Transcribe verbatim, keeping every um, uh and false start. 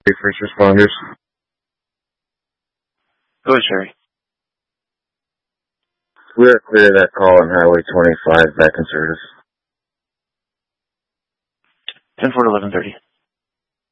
First responders. Go ahead, Sherry. We are clear of that call on Highway twenty-five back in service. ten four to eleven thirty.